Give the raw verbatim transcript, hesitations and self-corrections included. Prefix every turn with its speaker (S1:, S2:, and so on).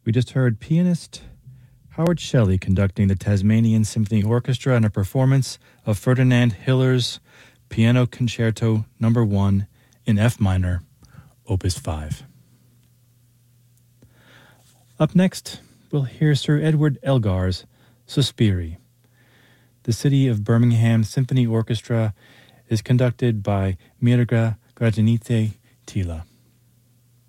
S1: We just heard pianist Howard Shelley conducting the Tasmanian Symphony Orchestra in a performance of Ferdinand Hiller's Piano Concerto Number one in F minor, Opus five. Up next, we'll hear Sir Edward Elgar's Sospiri. The City of Birmingham Symphony Orchestra is conducted by Mirga Gražinytė Tyla.